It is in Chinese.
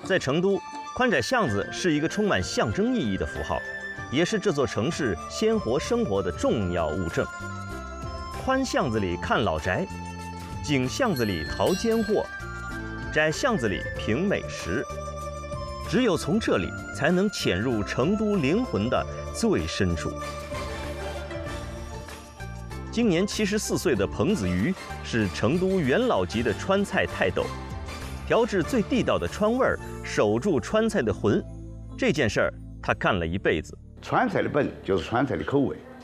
在成都，宽窄巷子是一个充满象征意义的符号，也是这座城市鲜活生活的重要物证。宽巷子里看老宅，紧巷子里淘尖货，窄巷子里品美食。只有从这里，才能潜入成都灵魂的最深处。今年74岁的彭子瑜是成都元老级的川菜泰斗，调制最地道的川味儿，守住川菜的魂。这件事儿，他干了一辈子。 川菜的本就是川菜的口味。